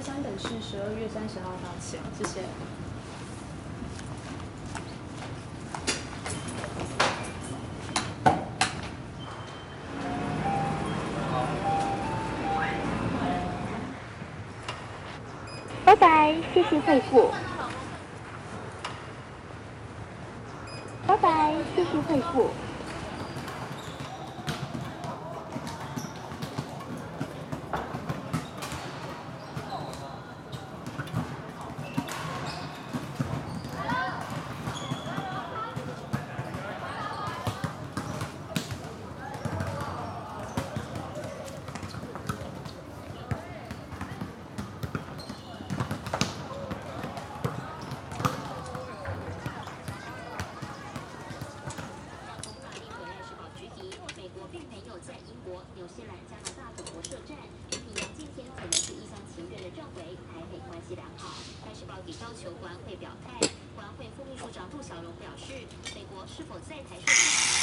第三本是12月30号到期了，谢谢。 拜拜，谢谢惠顾。拜拜，谢谢惠顾。 纽西兰、加拿大等国设站，批评杨敬天可能是一厢情愿的认为台美关系良好，但是报底要求国安会表态。国安会副秘书长陆小龙表示，美国是否在台设站？